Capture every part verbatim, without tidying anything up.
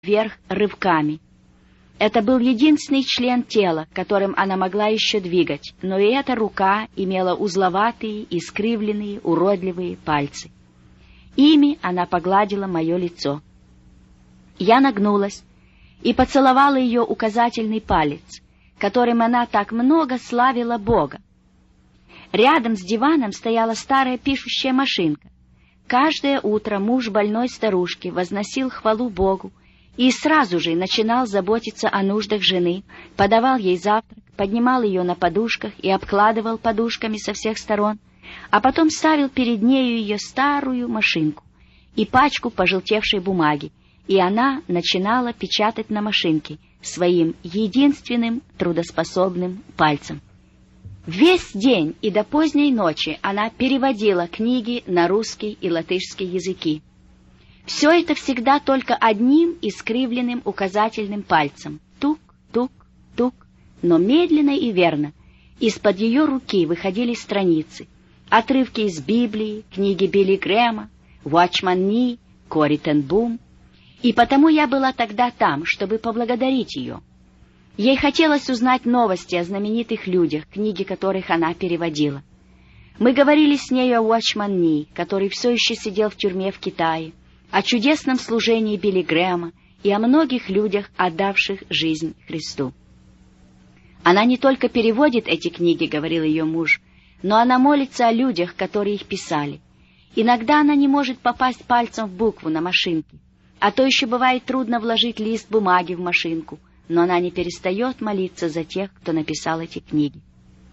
вверх рывками. Это был единственный член тела, которым она могла еще двигать, но и эта рука имела узловатые, искривленные, уродливые пальцы. Ими она погладила мое лицо. Я нагнулась и поцеловала ее указательный палец, которым она так много славила Бога. Рядом с диваном стояла старая пишущая машинка. Каждое утро муж больной старушки возносил хвалу Богу и сразу же начинал заботиться о нуждах жены, подавал ей завтрак, поднимал ее на подушках и обкладывал подушками со всех сторон, а потом ставил перед нею ее старую машинку и пачку пожелтевшей бумаги, и она начинала печатать на машинке своим единственным трудоспособным пальцем. Весь день и до поздней ночи она переводила книги на русский и латышский языки. Все это всегда только одним искривленным указательным пальцем. Тук, тук, тук, но медленно и верно. Из-под ее руки выходили страницы, отрывки из Библии, книги Билли Грэма, Watchman Nee, Кори Тен Бум. И потому я была тогда там, чтобы поблагодарить ее. Ей хотелось узнать новости о знаменитых людях, книги которых она переводила. Мы говорили с нею о Watchman Nee, который все еще сидел в тюрьме в Китае, о чудесном служении Билли Грэма и о многих людях, отдавших жизнь Христу. Она не только переводит эти книги, говорил ее муж, но она молится о людях, которые их писали. Иногда она не может попасть пальцем в букву на машинке, а то еще бывает трудно вложить лист бумаги в машинку, но она не перестает молиться за тех, кто написал эти книги.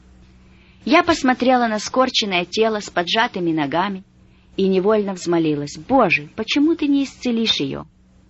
Я посмотрела на скорченное тело с поджатыми ногами и невольно взмолилась: «Боже, почему ты не исцелишь ее?»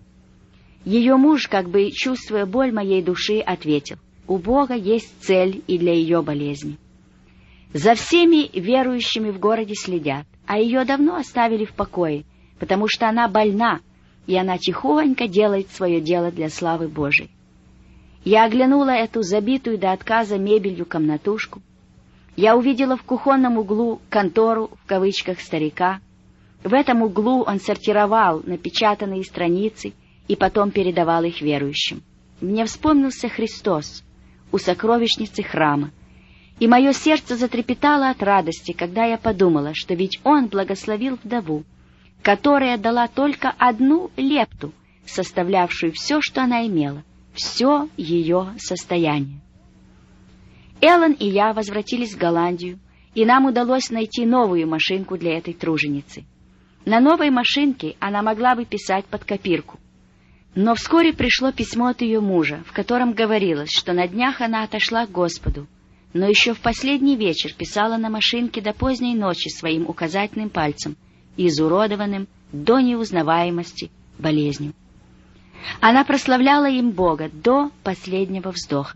Ее муж, как бы чувствуя боль моей души, ответил: «У Бога есть цель и для ее болезни. За всеми верующими в городе следят, а ее давно оставили в покое, потому что она больна, и она тихонько делает свое дело для славы Божией». Я оглянула эту забитую до отказа мебелью комнатушку. Я увидела в кухонном углу контору, в кавычках, старика. В этом углу он сортировал напечатанные страницы и потом передавал их верующим. Мне вспомнился Христос у сокровищницы храма, и мое сердце затрепетало от радости, когда я подумала, что ведь он благословил вдову, которая дала только одну лепту, составлявшую все, что она имела, все ее состояние. Эллен и я возвратились в Голландию, и нам удалось найти новую машинку для этой труженицы. На новой машинке она могла бы писать под копирку. Но вскоре пришло письмо от ее мужа, в котором говорилось, что на днях она отошла к Господу, но еще в последний вечер писала на машинке до поздней ночи своим указательным пальцем, изуродованным до неузнаваемости болезнью. Она прославляла им Бога до последнего вздоха.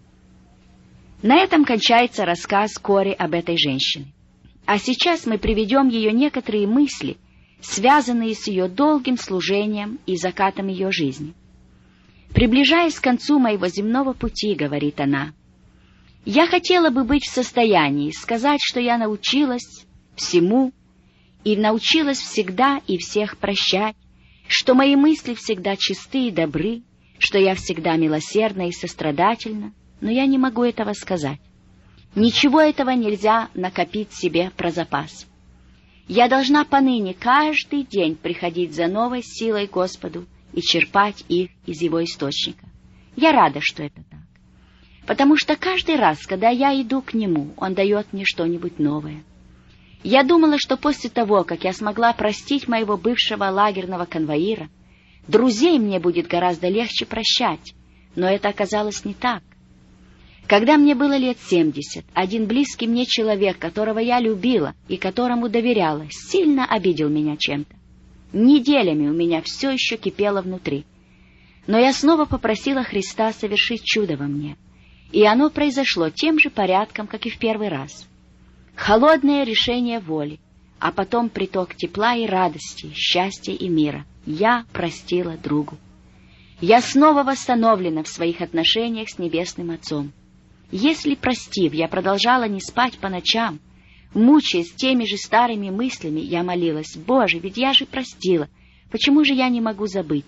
На этом кончается рассказ Кори об этой женщине. А сейчас мы приведем ее некоторые мысли, связанные с ее долгим служением и закатом ее жизни. «Приближаясь к концу моего земного пути, — говорит она, — я хотела бы быть в состоянии сказать, что я научилась всему и научилась всегда и всех прощать, что мои мысли всегда чисты и добры, что я всегда милосердна и сострадательна, но я не могу этого сказать. Ничего этого нельзя накопить себе про запас. Я должна поныне каждый день приходить за новой силой к Господу и черпать их из Его источника. Я рада, что это так, потому что каждый раз, когда я иду к Нему, Он дает мне что-нибудь новое. Я думала, что после того, как я смогла простить моего бывшего лагерного конвоира, друзей мне будет гораздо легче прощать, но это оказалось не так. Когда мне было лет семьдесят, один близкий мне человек, которого я любила и которому доверяла, сильно обидел меня чем-то. Неделями у меня все еще кипело внутри. Но я снова попросила Христа совершить чудо во мне, и оно произошло тем же порядком, как и в первый раз. Холодное решение воли, а потом приток тепла и радости, счастья и мира. Я простила другу. Я снова восстановлена в своих отношениях с Небесным Отцом. Если, простив, я продолжала не спать по ночам, мучаясь теми же старыми мыслями, я молилась: «Боже, ведь я же простила, почему же я не могу забыть?»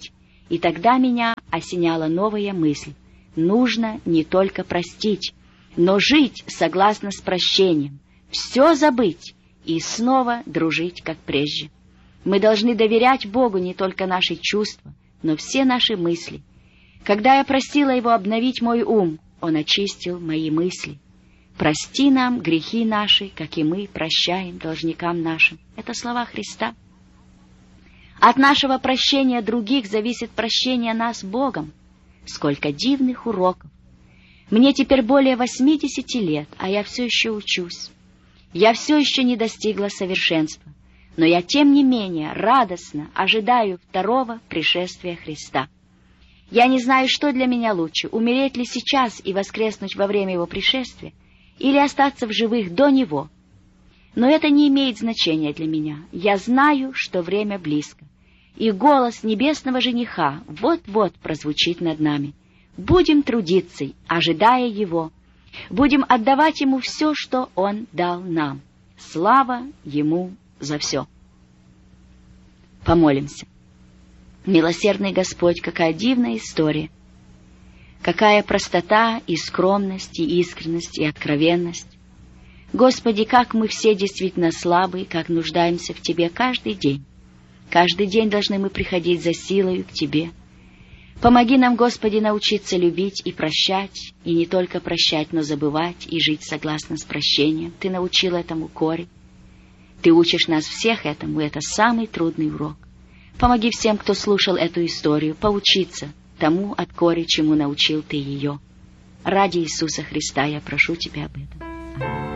И тогда меня осеняла новая мысль. Нужно не только простить, но жить согласно с прощением, все забыть и снова дружить, как прежде. Мы должны доверять Богу не только наши чувства, но все наши мысли. Когда я просила Его обновить мой ум, Он очистил мои мысли. «Прости нам грехи наши, как и мы прощаем должникам нашим». Это слова Христа. От нашего прощения других зависит прощение нас Богом. Сколько дивных уроков! Мне теперь более восьмидесяти лет, а я все еще учусь. Я все еще не достигла совершенства, но я, тем не менее, радостно ожидаю второго пришествия Христа. Я не знаю, что для меня лучше, умереть ли сейчас и воскреснуть во время Его пришествия, или остаться в живых до Него. Но это не имеет значения для меня. Я знаю, что время близко, и голос небесного жениха вот-вот прозвучит над нами. Будем трудиться, ожидая Его. Будем отдавать Ему все, что Он дал нам. Слава Ему за все. Помолимся. Милосердный Господь, какая дивная история! Какая простота и скромность, и искренность, и откровенность! Господи, как мы все действительно слабы, как нуждаемся в Тебе каждый день. Каждый день должны мы приходить за силою к Тебе. Помоги нам, Господи, научиться любить и прощать, и не только прощать, но забывать и жить согласно с прощением. Ты научил этому Коре. Ты учишь нас всех этому, и это самый трудный урок. Помоги всем, кто слушал эту историю, поучиться тому от Кори, чему научил Ты ее. Ради Иисуса Христа я прошу Тебя об этом. Аминь.